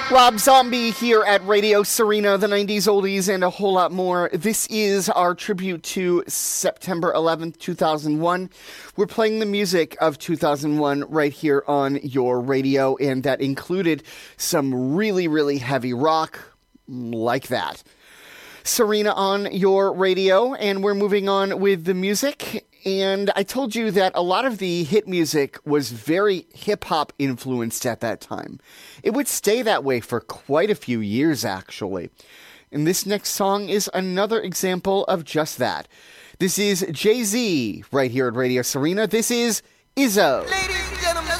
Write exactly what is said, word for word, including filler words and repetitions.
Rob Zombie here at Radio Serena, the nineties oldies, and a whole lot more. This is our tribute to September eleventh, two thousand one. We're playing the music of two thousand one right here on your radio, and that included some really, really heavy rock like that. Serena on your radio, and we're moving on with the music. And I told you that a lot of the hit music was very hip-hop influenced at that time. It would stay that way for quite a few years, actually. And this next song is another example of just that. This is Jay-Z right here at Radio Serena. This is Izzo. Ladies and gentlemen.